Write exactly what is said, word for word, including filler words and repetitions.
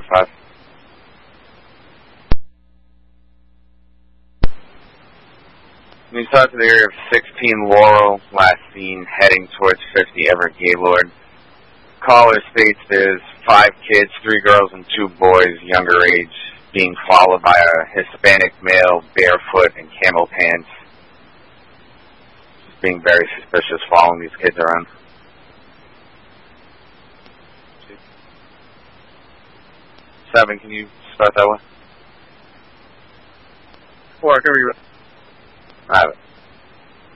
to five. We saw to the area of sixteen Laurel, last seen heading towards fifty Everett Gaylord. Caller states there's five kids, three girls and two boys, younger age, being followed by a Hispanic male, barefoot and camel pants. Just being very suspicious following these kids around. Seven, can you start that one? Four, cover your... I have it.